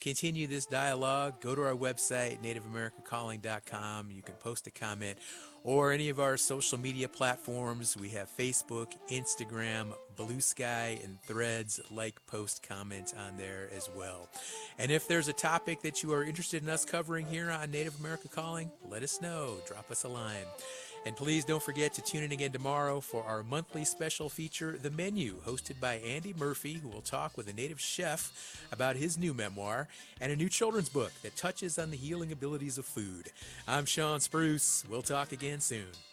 continue this dialogue, go to our website, nativeamericacalling.com. You can post a comment or any of our social media platforms. We have Facebook, Instagram, Blue Sky, and Threads. Like, post, comment on there as well. And if there's a topic that you are interested in us covering here on Native America Calling, let us know. Drop us a line. And please don't forget to tune in again tomorrow for our monthly special feature, The Menu, hosted by Andy Murphy, who will talk with a native chef about his new memoir and a new children's book that touches on the healing abilities of food. I'm Sean Spruce. We'll talk again soon.